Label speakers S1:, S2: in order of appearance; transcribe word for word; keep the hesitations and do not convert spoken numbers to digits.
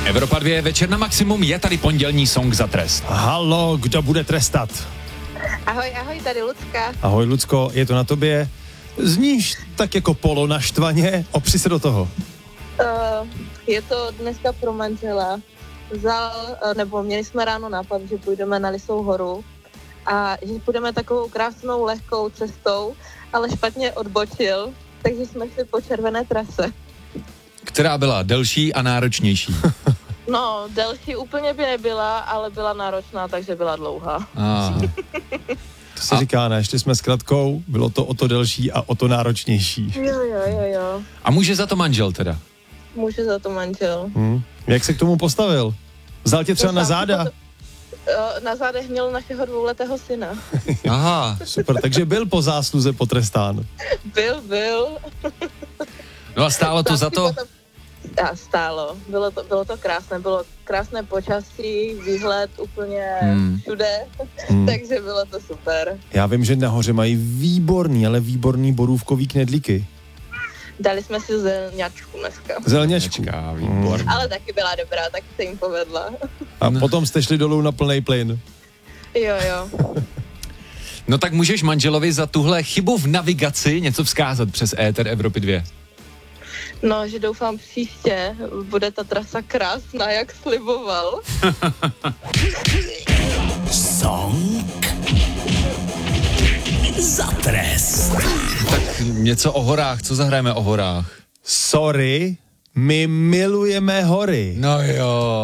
S1: Evropa dva, večer na maximum, je tady pondělní song za trest.
S2: Halo, kdo bude trestat?
S3: Ahoj, ahoj, tady Lucka.
S2: Ahoj, Lucko, je to na tobě. Zníš tak jako polo naštvaně, opři se do toho.
S3: Uh, je to dneska pro manžela. Vzal, uh, nebo měli jsme ráno nápad, že půjdeme na Lisou horu a že půjdeme takovou krásnou, lehkou cestou, ale špatně odbočil, takže jsme šli po červené trase.
S1: Která byla delší a náročnější.
S3: No, delší úplně by nebyla, ale byla náročná, takže byla dlouhá.
S1: Ah.
S2: To se a... říká, ne, ještě jsme s Kratkou, bylo to o to delší a o to náročnější.
S3: Jo, jo, jo, jo.
S1: A může za to manžel teda?
S3: Může za to manžel.
S2: Hmm. Jak se k tomu postavil? Vzal tě třeba na záda?
S3: Na zádech měl našeho dvouletého syna.
S1: Aha.
S2: Super, takže byl po zásluze potrestán.
S3: Byl, byl.
S1: No a stálo to za to?
S3: A stálo. Bylo to, bylo to krásné. Bylo krásné počasí, výhled úplně hmm. všude, hmm. takže bylo to super.
S2: Já vím, že nahoře mají výborný, ale výborný borůvkový knedlíky.
S3: Dali jsme si zelňačku dneska.
S2: Zelňačku.
S1: Výborný.
S3: Ale taky byla dobrá, taky se jim povedla.
S2: A no. Potom jste šli dolů na plnej plyn.
S3: Jo, jo.
S1: No tak můžeš manželovi za tuhle chybu v navigaci něco vzkázat přes éter Evropy dva.
S3: No, že doufám příště bude ta trasa krásná, jak sliboval.
S4: Song za trest.
S1: Tak něco o horách, co zahrajeme o horách?
S2: Sorry, my milujeme hory.
S1: No jo.